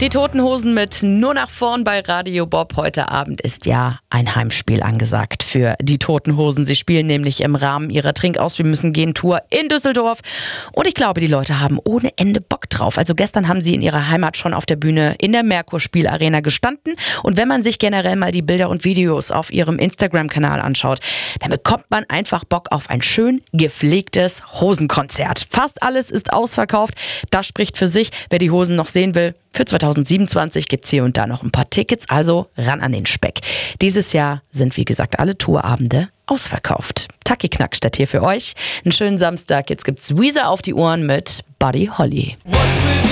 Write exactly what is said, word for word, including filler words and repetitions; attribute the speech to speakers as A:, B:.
A: Die Toten Hosen mit Nur nach vorn bei Radio Bob. Heute Abend ist ja ein Heimspiel angesagt für die Toten Hosen. Sie spielen nämlich im Rahmen ihrer Trinkaus Wir müssen gehen Tour in Düsseldorf. Und ich glaube, die Leute haben ohne Ende Bock drauf. Also gestern haben sie in ihrer Heimat schon auf der Bühne in der Merkur Spielarena gestanden. Und wenn man sich generell mal die Bilder und Videos auf ihrem Instagram-Kanal anschaut, dann bekommt man einfach Bock auf ein schön gepflegtes Hosenkonzert. Fast alles ist ausverkauft. Das spricht für sich. Wer die Hosen noch sehen will, für zweitausendsiebenundzwanzig gibt's hier und da noch ein paar Tickets, also ran an den Speck. Dieses Jahr sind, wie gesagt, alle Tourabende ausverkauft. Taki Knackstedt hier für euch. Einen schönen Samstag. Jetzt gibt's Weezer auf die Ohren mit Buddy Holly.